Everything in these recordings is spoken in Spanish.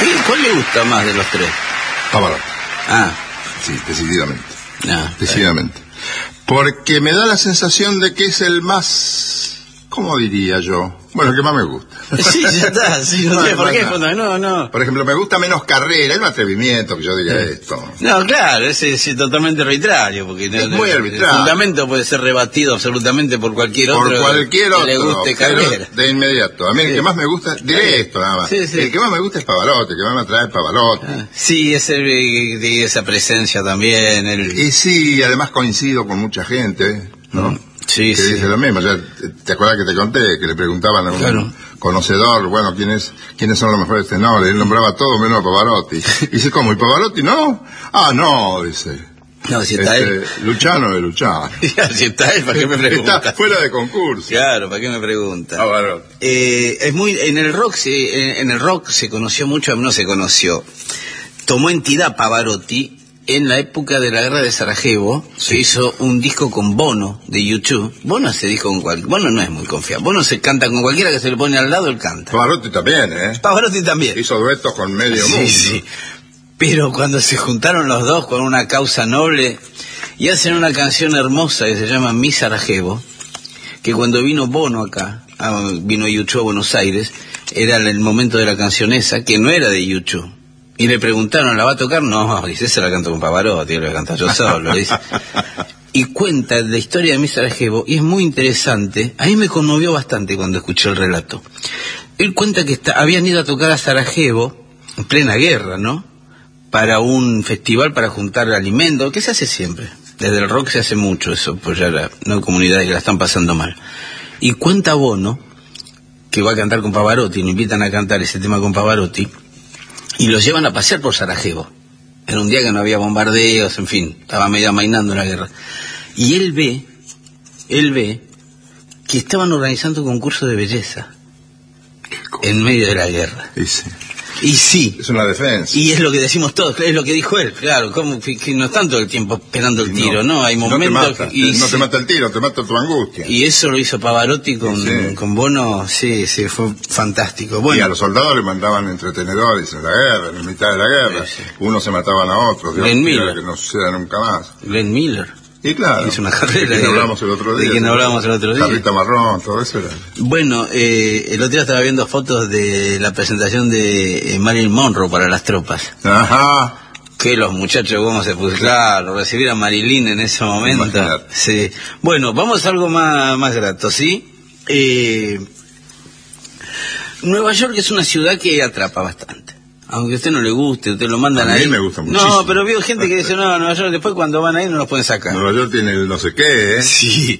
¿Cuál le gusta más de los tres? Pavarotti. Ah. Sí, decididamente. No, decididamente. Porque me da la sensación de que es el más, ¿cómo diría yo? Bueno, el que más me gusta. Sí, ya está, sí, no sé por qué. No. Por ejemplo, me gusta menos Carrera, es un atrevimiento que yo diga esto. No, claro, es totalmente arbitrario, porque es muy arbitrario. El fundamento puede ser rebatido absolutamente por cualquier otro. Por cualquier otro. Que le guste Carrera. De inmediato. A mí el que más me gusta, diré esto nada más. Sí, sí. El que más me gusta es Pavarotti, el que más me atrae es Pavarotti. Sí, esa presencia también. Y sí, además coincido con mucha gente, ¿no? Sí, que dice lo mismo. Ya, ¿te acuerdas que te conté que le preguntaban a un conocedor, bueno, ¿quiénes son los mejores tenores? Él nombraba a todos menos a Pavarotti. Y dice, ¿cómo? ¿Y Pavarotti no? Ah, no, dice. No, si está él. Luciano de Luciano. Si está él, ¿para qué me pregunta? Está fuera de concurso. Claro, ¿para qué me pregunta? Pavarotti. Es muy, en el rock se conoció mucho, no se conoció. Tomó entidad Pavarotti en la época de la guerra de Sarajevo. Se hizo un disco con Bono de U2. Bono hace disco con cualquiera. Bono no es muy confiable. Bono se canta con cualquiera que se le pone al lado, él canta. Pavarotti también, Pavarotti también. Hizo duetos con medio mundo. Sí. Pero cuando se juntaron los dos con una causa noble y hacen una canción hermosa que se llama Mi Sarajevo, que cuando vino Bono acá, vino U2 a Buenos Aires, era el momento de la canción esa, que no era de U2. Y le preguntaron, ¿la va a tocar? No, dice, esa la canto con Pavarotti, la canto yo solo, dice. Y cuenta la historia de Mi Sarajevo, y es muy interesante. A mí me conmovió bastante cuando escuché el relato. Él cuenta que habían ido a tocar a Sarajevo, en plena guerra, ¿no? Para un festival para juntar alimentos, que se hace siempre. Desde el rock se hace mucho eso, pues ya no hay comunidades que la están pasando mal. Y cuenta Bono, que va a cantar con Pavarotti, lo invitan a cantar ese tema con Pavarotti, y los llevan a pasear por Sarajevo. Era un día que no había bombardeos, en fin, estaba medio amainando la guerra. Y él ve que estaban organizando concursos de belleza en medio de la guerra. Y sí. Es una defensa. Y es lo que decimos todos, es lo que dijo él, claro, como que no están todo el tiempo esperando el tiro, ¿no? Hay momentos... No te mata el tiro, te mata tu angustia. Y eso lo hizo Pavarotti con Bono, sí, fue fantástico. Bueno. Y a los soldados le mandaban entretenedores en la guerra, en la mitad de la guerra. Sí. Unos se mataban a otros, Glenn Miller. Que no suceda nunca más. Glenn Miller. Y claro, hizo una carrera de quien hablamos el otro día. Jarrita marrón, todo eso era. Bueno, el otro día estaba viendo fotos de la presentación de Marilyn Monroe para las tropas. Ajá. Que los muchachos, cómo se pusieron, claro, recibir a Marilyn en ese momento. Imagínate. Sí. Bueno, vamos a algo más grato, ¿sí? Nueva York es una ciudad que atrapa bastante. Aunque a usted no le guste, usted lo mandan ahí. A mí me gusta muchísimo. No, pero veo gente que dice, no, Nueva York, después cuando van ahí no los pueden sacar. Nueva York tiene el no sé qué, Sí.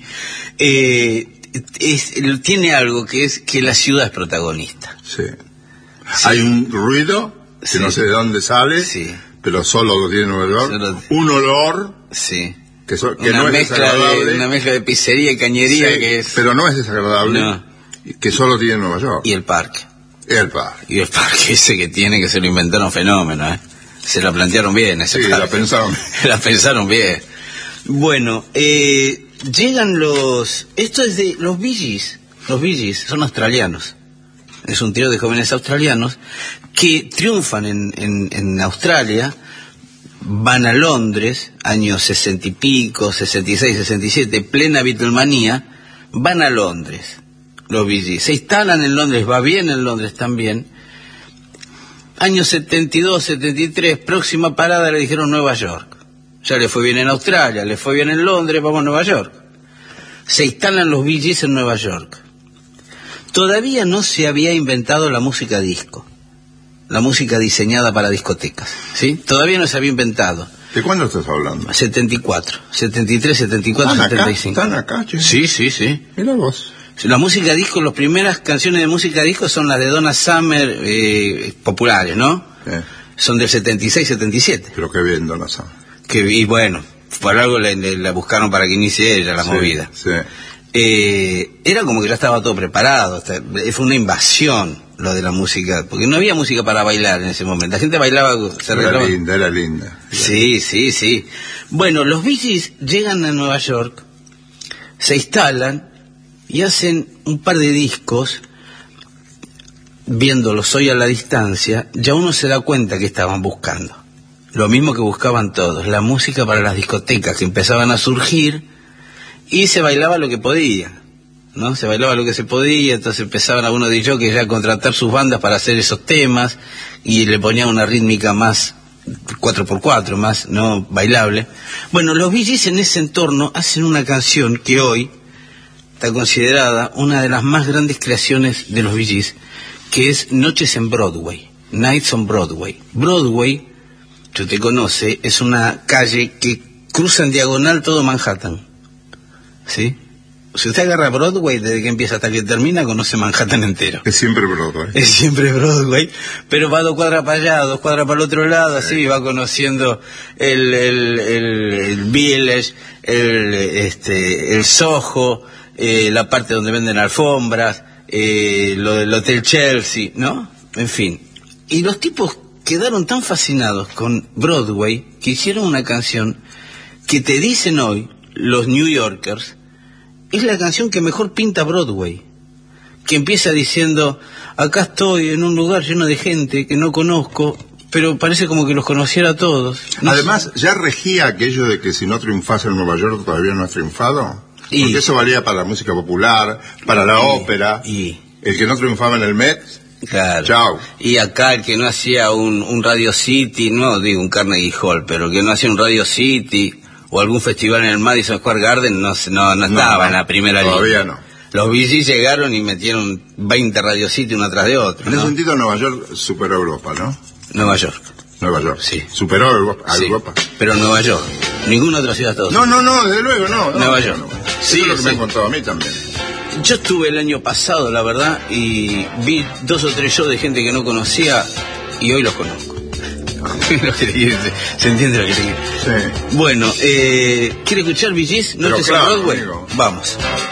Tiene algo que es que la ciudad es protagonista. Sí. Hay un ruido que no sé de dónde sale, pero solo lo tiene Nueva York. Un olor. Sí. Que no es desagradable. Una mezcla de pizzería y cañería que es... Pero no es desagradable. No. Que solo tiene Nueva York. Y el parque. Y el parque ese que tiene, que se lo inventaron fenómeno, Se la plantearon bien ese parque. La pensaron. La pensaron bien. Bueno, llegan esto es de los Bee Gees. Los Bee Gees son australianos. Es un trío de jóvenes australianos que triunfan en Australia, van a Londres, años 60 y pico, 66, 67, plena Beatlemanía, van a Londres. Los Bee Gees se instalan en Londres, va bien en Londres también. Años 72, 73, próxima parada le dijeron Nueva York. Ya le fue bien en Australia, le fue bien en Londres, vamos a Nueva York. Se instalan los Bee Gees en Nueva York. Todavía no se había inventado la música disco, la música diseñada para discotecas, ¿sí? Todavía no se había inventado. ¿De cuándo estás hablando? 74, 73, 74, 75. ¿Están acá, che? Sí. Mira vos. La música disco, las primeras canciones de música disco son las de Donna Summer, populares, ¿no? Son del 76, 77. Pero qué bien, Donna Summer. Y bueno, por algo la buscaron para que inicie ella la movida. Sí. Era como que ya estaba todo preparado, fue una invasión lo de la música, porque no había música para bailar en ese momento. La gente bailaba... Era linda. Sí. Bueno, los Bee Gees llegan a Nueva York, se instalan y hacen un par de discos viéndolos hoy a la distancia, ya uno se da cuenta que estaban buscando. Lo mismo que buscaban todos, la música para las discotecas que empezaban a surgir, y se bailaba lo que podía, ¿no? Se bailaba lo que se podía, entonces empezaban algunos de ellos que ya a contratar sus bandas para hacer esos temas, y le ponían una rítmica más 4x4, más no bailable. Bueno, los Bee Gees en ese entorno hacen una canción que hoy está considerada una de las más grandes creaciones de los Bee Gees, que es Noches en Broadway, Nights on Broadway. Broadway, yo te conoce, es una calle que cruza en diagonal todo Manhattan, ¿sí? Si usted agarra Broadway, desde que empieza hasta que termina, conoce Manhattan entero. Es siempre Broadway. Es siempre Broadway, pero va 2 cuadras para allá, 2 cuadras para el otro lado, así, y va conociendo el Village, el Soho, la parte donde venden alfombras, lo del Hotel Chelsea, ¿no? En fin. Y los tipos quedaron tan fascinados con Broadway que hicieron una canción que te dicen hoy los New Yorkers, es la canción que mejor pinta Broadway, que empieza diciendo: acá estoy en un lugar lleno de gente que no conozco, pero parece como que los conociera a todos. No Además, ya regía aquello de que si no triunfas en Nueva York todavía no has triunfado. Porque eso valía para la música popular, para la ópera. El que no triunfaba en el Met, claro. Chao. Y acá el que no hacía un Radio City, no digo un Carnegie Hall, pero el que no hacía un Radio City o algún festival en el Madison Square Garden no estaba en la primera línea. Todavía no. Los Bee Gees llegaron y metieron 20 Radio City uno atrás de otro, En ¿no? ese sentido, Nueva York superó Europa, ¿no? Nueva York. Nueva York. Sí. Superó a Sí, Europa. pero Nueva York. Ninguna otra ciudad de Estados Unidos. No, desde luego no. Nueva York. No. Sí, Eso es lo que me sí. han contado a mí también. Yo estuve el año pasado, la verdad, y vi 2 o 3 shows de gente que no conocía y hoy los conozco. ¿Se entiende lo que te quiero? Sí. Bueno, ¿quiere escuchar Bee Gees? ¿Noches en claro, Broadway? amigo. Vamos.